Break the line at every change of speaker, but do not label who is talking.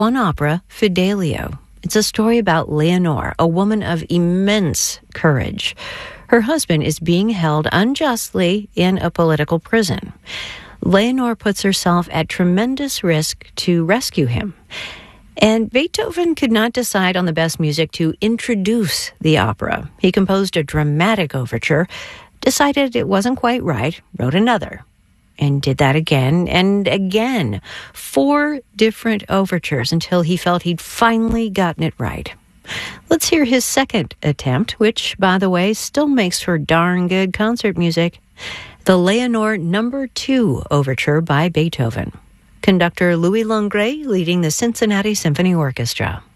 one opera, Fidelio. It's a story about Leonore, a woman of immense courage. Her husband is being held unjustly in a political prison. Leonore puts herself at tremendous risk to rescue him. And Beethoven could not decide on the best music to introduce the opera. He composed a dramatic overture, decided it wasn't quite right, wrote another, and did that again and again. 4 different overtures until he felt he'd finally gotten it right. Let's hear his second attempt, which, by the way, still makes for darn good concert music. The Leonore No. 2 Overture by Beethoven. Conductor Louis Longret leading the Cincinnati Symphony Orchestra.